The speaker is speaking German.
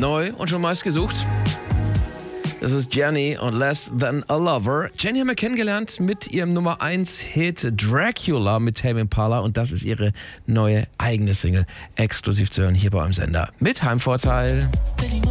Neu und schon meist gesucht. Das ist Jenny und Less Than a Lover. Jenny haben wir kennengelernt mit ihrem Nummer 1 Hit Dracula mit Tame Impala und das ist ihre neue eigene Single, exklusiv zu hören hier bei eurem Sender mit Heimvorteil.